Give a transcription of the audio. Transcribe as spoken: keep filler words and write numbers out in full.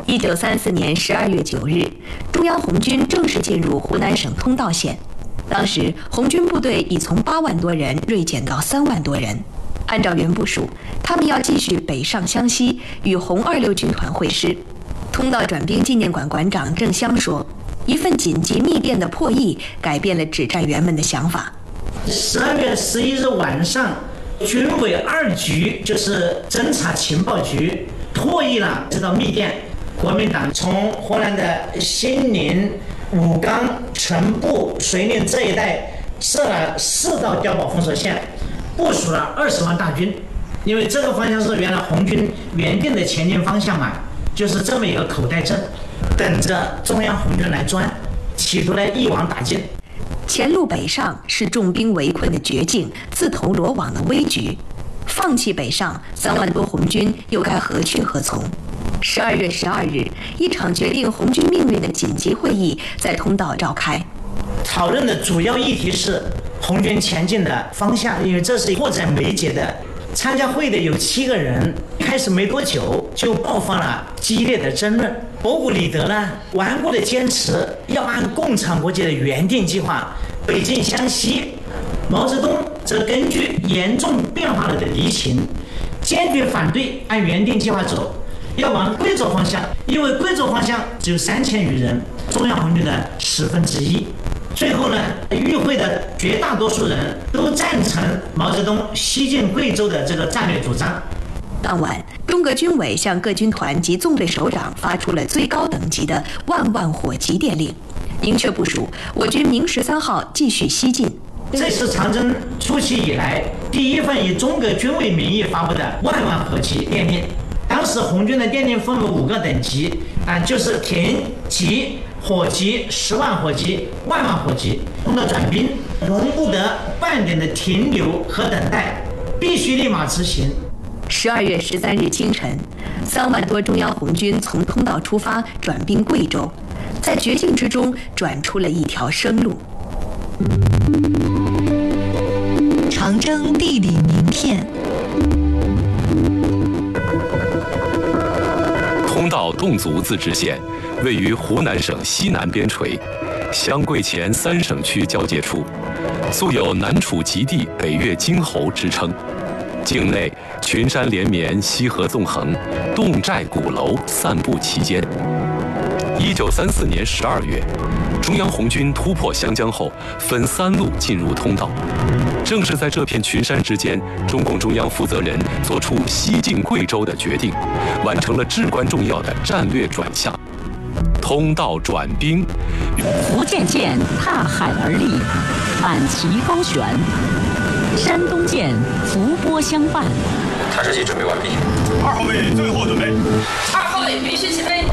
一九三四年十二月九日，中央红军正式进入湖南省通道县。当时，红军部队已从八万多人锐减到三万多人。按照原部署，他们要继续北上湘西，与红二六军团会师。通道转兵纪念馆馆长郑湘说：“一份紧急密电的破译，改变了指战员们的想法。 十二月十一日晚上，军委二局就是侦察情报局破译了这道密电。国民党从湖南的兴宁、武冈、成都、遂宁这一带设了四道碉堡封锁线，部署了二十万大军。因为这个方向是原来红军原定的前进方向嘛，就是这么一个口袋阵，等着中央红军来钻，企图来一网打尽。 前路北上是重兵围困的绝境，自投罗网的危局。放弃北上，三万多红军又该何去何从？十二月十二日，一场决定红军命运的紧急会议在通道召开。 讨论的主要议题是红军前进的方向，因为这是迫在眉睫的。参加会的有七个人，开始没多久就爆发了激烈的争论。博古里德呢，顽固的坚持要按共产国际的原定计划北进湘西，毛泽东则根据严重变化了的敌情，坚决反对按原定计划走，要往贵州方向，因为贵州方向只有三千余人，中央红军的十分之一。最后呢，与会的绝大多数人都赞成毛泽东西进贵州的这个战略主张。 当晚，中革军委向各军团及纵队首长发出了最高等级的万万火急电令，明确部署我军明十三号继续西进。 这是长征初期以来第一份以中革军委名义发布的万万火急电令。当时红军的电令分为五个等级啊，就是停、急、火急、十万火急、万万火急。通道转兵容不得半点的停留和等待，必须立马执行。 十二月十三日清晨，三万多中央红军从通道出发，转兵贵州，在绝境之中转出了一条生路。 长征地理名片。 通道侗族自治县位于湖南省西南边陲，湘贵黔三省区交界处，素有南楚极地、北越荆侯之称。境内群山连绵，溪河纵横，侗寨鼓楼散布其间。一九三四年十二月，中央红军突破湘江后，分三路进入通道。正是在这片群山之间，中共中央负责人做出西进贵州的决定，完成了至关重要的战略转向。通道转兵， 福建舰踏海而立，板旗高悬；山东舰伏波相伴。 探视器准备完毕。 二号位最后准备。 二号位必须起飞。